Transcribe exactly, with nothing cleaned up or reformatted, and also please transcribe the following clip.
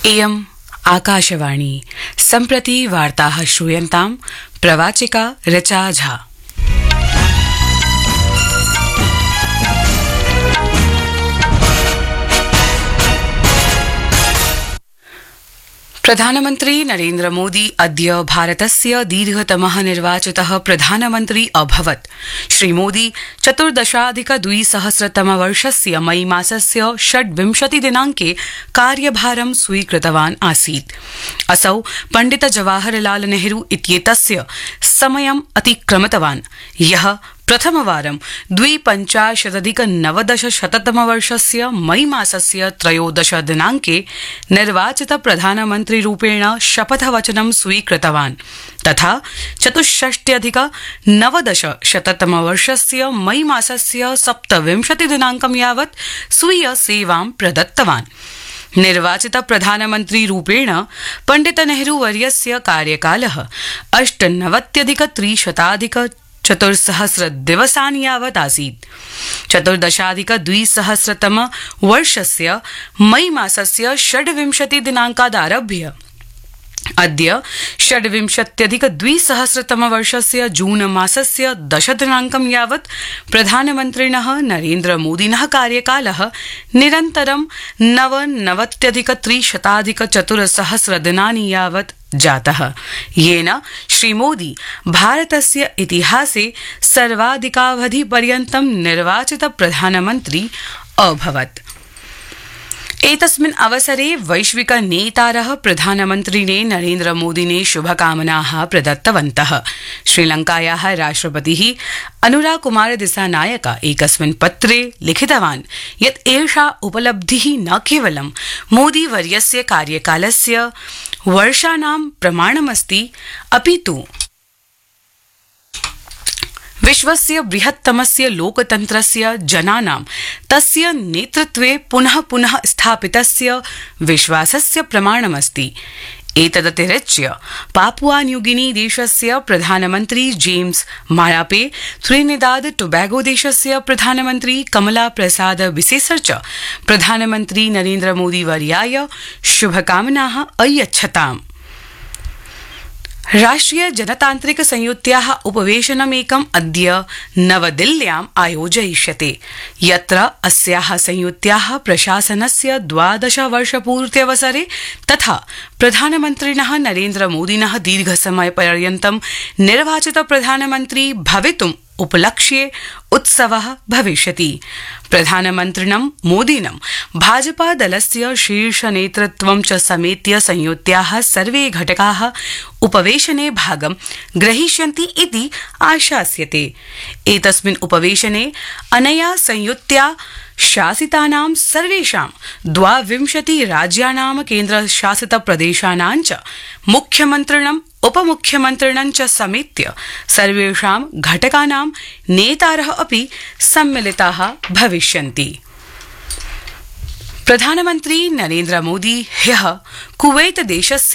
इयम् आकाशवाणी सम्प्रति वार्ताः श्रूयन्ताम् प्रवाचिका ऋचा झा। प्रधानमन्त्री नरेन्द्र मोदी अद्य भारतस्य दीर्घतमः निर्वाचितः प्रधानमन्त्री अभवत्। श्रीमोदी चतुर्दशाधिक द्विसहस्रतमवर्षस्य मई मासस्य षड्विंशति दिनाङ्के कार्यभारं स्वीकृतवान् आसीत्। असौ पण्डित जवाहरलाल नेहरू इत्येतस्य समयम् अतिक्रमितवान्, यः प्रथमवारं द्विपञ्चाशदधिक नवदशशततमवर्षस्य मई मासस्य त्रयोदश दिनाङ्के निर्वाचित प्रधानमन्त्रीरूपेण शपथवचनं स्वीकृतवान् तथा चतुष्षष्ट्यधिक नवदशशततमवर्षस्य मई मासस्य सप्तविंशति दिनाङ्कं यावत् स्वीय सेवां प्रदत्तवान्। निर्वाचित प्रधानमन्त्रीरूपेण पण्डित नेहरू वर्यस्य कार्यकालः अष्टनवत्यधिक त्रिशताधिक चतुर्सहस्र दिवसानि यावत् आसीत्। चतुर्दशाधिक द्विसहस्रतम वर्षस्य मई मासस्य षड्विंशति दिनाङ्कादारभ्य अद्य षड्विंशत्यधिक द्विसहस्रतम वर्षस्य जून मासस्य दश दिनाङ्कं यावत् प्रधानमन्त्रिणः नरेन्द्र मोदिनः कार्यकालः निरन्तरं नवनवत्यधिक त्रिशताधिक चतुर्सहस्र दिनानि यावत् जातः, येन श्रीमोदी भारतस्य इतिहासे सर्वाधिकावधिपर्यन्तं निर्वाचित प्रधानमन्त्री अभवत्। एतस्मिन् अवसरे वैश्विक नेतारः प्रधानमन्त्रिणे नरेन्द्र मोदिने शुभकामनाः प्रदत्तवन्तः। श्रीलंकायाः राष्ट्रपतिः अनुरा कुमार दिसानायक एकस्मिन् पत्रे लिखितवान् यत् एषा उपलब्धिः न केवलं मोदी वर्यस्य कार्यकालस्य वर्षाणां प्रमाणमस्ति, अपितु विश्वस्य बृहत्तमस्य लोकतन्त्रस्य जनानां तस्य नेतृत्वे पुनः पुनः स्थापितस्य विश्वासस्य प्रमाणमस्ति। एतदतिरिच्य पापुआ न्यूगिनी देशस्य प्रधानमन्त्री जेम्स मारापे, त्रिनिदाद टोबैगो देशस्य प्रधानमन्त्री कमला प्रसाद बिसेसर च प्रधानमन्त्री नरेन्द्र मोदी वर्याय शुभकामनाः अयच्छताम्। राष्ट्रिय जनतान्त्रिक संयुत्याः उपवेशनमेकम् अद्य नवदिल्ल्याम् आयोजयिष्यते, यत्र अस्याः संयुत्याः प्रशासनस्य द्वादश वर्षपूर्त्यवसरे तथा प्रधानमन्त्रिणः नरेन्द्र मोदिनः दीर्घसमयपर्यन्तं निर्वाचित प्रधानमन्त्री भवितुम् उपलक्ष्ये उत्सवः भविष्यति। प्रधानमन्त्रिणं मोदिनं भाजपा दलस्य शीर्ष नेतृत्वं च समेत्य संयुत्याः सर्वे घटकाः उपवेशने भागं ग्रहीष्यन्ति इति आशास्यते। एतस्मिन् उपवेशने अनया संयुत्या शासितानां सर्वेषां द्वाविंशति राज्यानां केन्द्रशासित प्रदेशानां च मुख्यमन्त्रिणं उपमुख्यमन्त्रिणं च समेत्य सर्वेषां घटकानां नेतारः अपि सम्मिलिताः भविष्यन्ति। प्रधानमन्त्री नरेन्द्र मोदी ह्यः कुवैत देशस्य